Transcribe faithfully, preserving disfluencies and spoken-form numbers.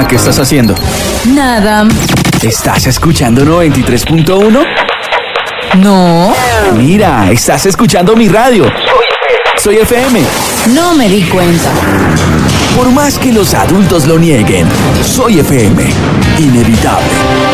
¿qué estás haciendo? Nada. ¿Estás escuchando noventa y tres punto uno? No. Mira, estás escuchando mi radio. Soy F M. No me di cuenta. Por más que los adultos lo nieguen, Soy F M. Inevitable.